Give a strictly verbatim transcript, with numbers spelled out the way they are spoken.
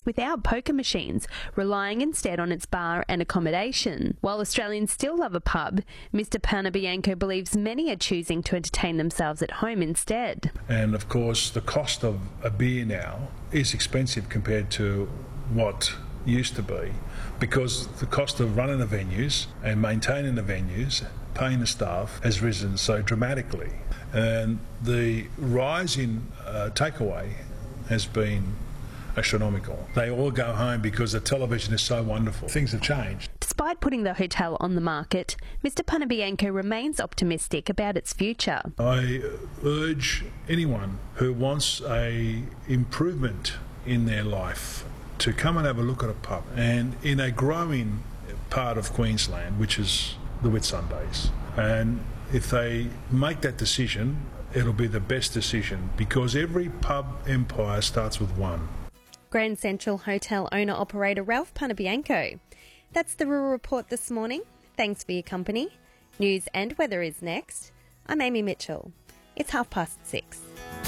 without poker machines, relying instead on its bar and accommodation. While Australians still love a pub, Mister Panabianco believes many are choosing to entertain themselves at home instead. And of course, the cost of a beer now is expensive compared to what used to be, because the cost of running the venues and maintaining the venues, paying the staff, has risen so dramatically. And the rise in uh, takeaway has been astronomical. They all go home because the television is so wonderful. Things have changed. Despite putting the hotel on the market, Mister Panabianco remains optimistic about its future. I urge anyone who wants a improvement in their life to come and have a look at a pub. And in a growing part of Queensland, which is the Whitsundays, and if they make that decision, it'll be the best decision, because every pub empire starts with one. Grand Central Hotel owner-operator Ralph Panabianco. That's the Rural Report this morning. Thanks for your company. News and weather is next. I'm Amy Mitchell. It's half past six.